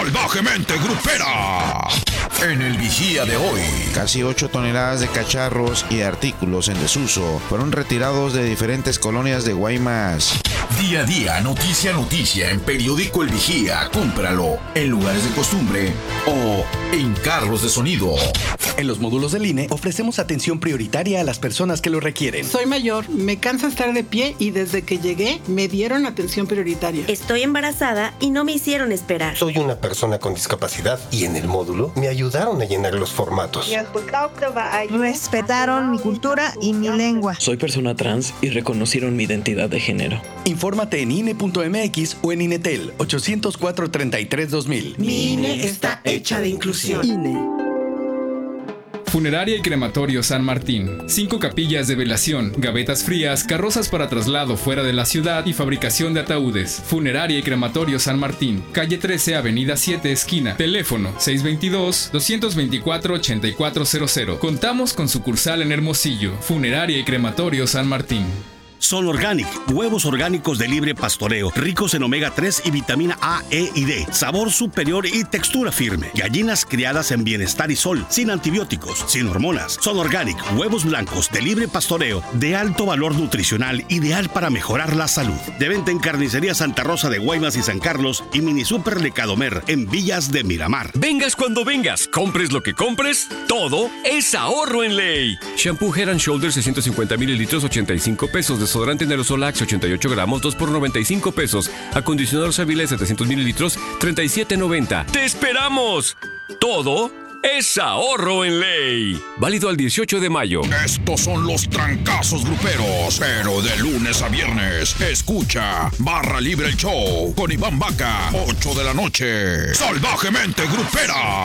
salvajemente grupera. En el Vigía de hoy, casi 8 toneladas de cacharros y artículos en desuso fueron retirados de diferentes colonias de Guaymas. Día a día, noticia a noticia en Periódico El Vigía. Cómpralo en lugares de costumbre o en carros de sonido. En los módulos del INE ofrecemos atención prioritaria a las personas que lo requieren. Soy mayor, me cansa estar de pie y desde que llegué me dieron atención prioritaria. Estoy embarazada y no me hicieron esperar. Soy una persona con discapacidad y en el módulo me ayudaron a llenar los formatos. Respetaron mi cultura y mi lengua. Soy persona trans y reconocieron mi identidad de género. Infórmate en INE.mx o en INETEL 804-33-2000. Mi INE está hecha de inclusión. INE. Funeraria y Crematorio San Martín. 5 capillas de velación, gavetas frías, carrozas para traslado fuera de la ciudad y fabricación de ataúdes. Funeraria y Crematorio San Martín. Calle 13, Avenida 7, esquina. Teléfono 622-224-8400. Contamos con sucursal en Hermosillo. Funeraria y Crematorio San Martín. Sol Organic, huevos orgánicos de libre pastoreo, ricos en omega 3 y vitamina A, E y D, sabor superior y textura firme. Gallinas criadas en bienestar y sol, sin antibióticos, sin hormonas. Sol Organic, huevos blancos de libre pastoreo, de alto valor nutricional, ideal para mejorar la salud. De venta en Carnicería Santa Rosa de Guaymas y San Carlos y Mini Super Lecadomer en Villas de Miramar. Vengas cuando vengas, compres lo que compres, todo es ahorro en Ley. Shampoo Head and Shoulders 650 mililitros, 85 pesos. Desodorante en aerosol Axe 88 gramos, 2 por 95 pesos. Acondicionador Savile 700 mililitros, 37.90. ¡Te esperamos! Todo es ahorro en Ley. Válido al 18 de mayo. Estos son los trancazos gruperos, pero de lunes a viernes. Escucha Barra Libre el Show con Iván Vaca, 8 de la noche. Salvajemente grupera.